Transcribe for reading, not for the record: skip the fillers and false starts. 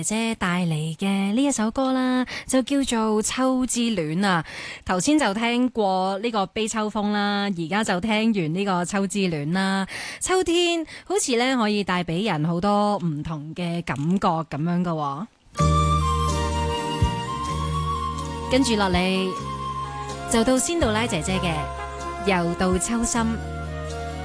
姐帶嚟嘅呢一首歌啦，就叫做《秋之戀》啊。頭先就聽過呢個悲秋風啦，而家就聽完呢個秋之戀啦。秋天好似咧可以帶俾人好多唔同嘅感覺咁樣噶。跟住落嚟就到仙杜拉姐姐嘅《又到秋深》。